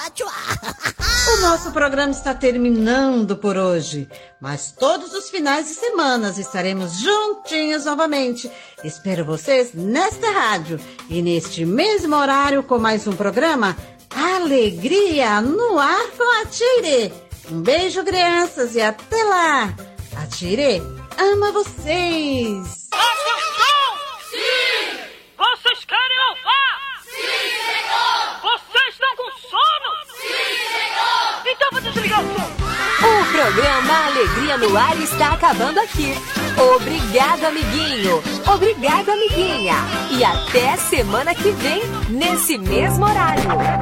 O nosso programa está terminando por hoje, mas todos os finais de semana estaremos juntinhos novamente. Espero vocês nesta rádio e neste mesmo horário com mais um programa Alegria no Ar com a Tire. Um beijo, crianças, e até lá. A Tire ama vocês. Atenção! Sim! Vocês querem louvar? Sim, Senhor! Vocês estão com sono? Sim, Senhor! Então vou desligar o som. O programa Alegria no Ar está acabando aqui. Obrigado, amiguinho. Obrigado, amiguinha. E até semana que vem, nesse mesmo horário.